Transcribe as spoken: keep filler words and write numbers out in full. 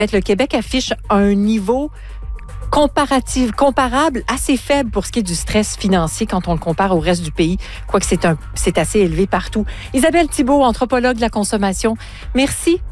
le Québec affiche un niveau comparatif, comparable, assez faible pour ce qui est du stress financier quand on le compare au reste du pays, quoique c'est un, c'est assez élevé partout. Isabelle Thibault, anthropologue de la consommation, merci